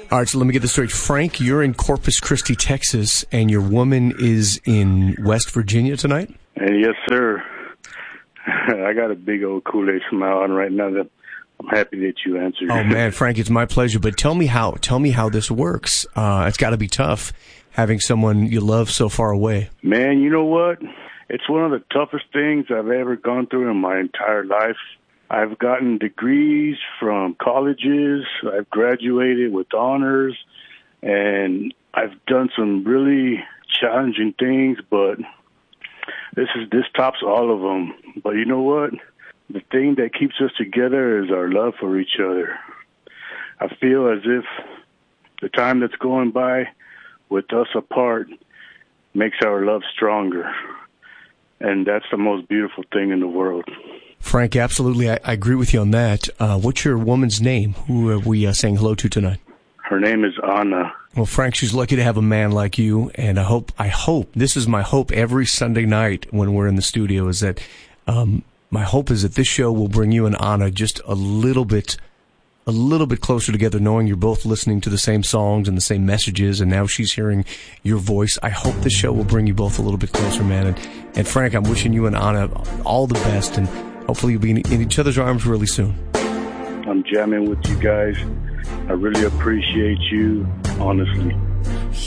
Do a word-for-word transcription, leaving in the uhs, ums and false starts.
All right, so let me get this straight. Frank, you're in Corpus Christi, Texas, and your woman is in West Virginia tonight? And yes, sir. I got a big old Kool-Aid smile on right now that I'm happy that you answered. Oh, man, Frank, it's my pleasure. But tell me how tell me how this works. Uh, it's got to be tough having someone you love so far away. Man, you know what? It's one of the toughest things I've ever gone through in my entire life. I've gotten degrees from colleges. I've graduated with honors. And I've done some really challenging things, but this is this tops all of them. But you know what? The thing that keeps us together is our love for each other. I feel as if the time that's going by with us apart makes our love stronger. And that's the most beautiful thing in the world. Frank, absolutely. I, I agree with you on that. Uh, what's your woman's name? Who are we uh, saying hello to tonight? Her name is Anna. Well, Frank, she's lucky to have a man like you. And I hope, I hope, this is my hope every Sunday night when we're in the studio, is that um, my hope is that this show will bring you and Anna just a little bit a little bit closer together, knowing you're both listening to the same songs and the same messages, and now she's hearing your voice. I hope this show will bring you both a little bit closer, man. And, and Frank, I'm wishing you and Anna all the best, and hopefully you'll be in, in each other's arms really soon. I'm jamming with you guys. I really appreciate you, honestly.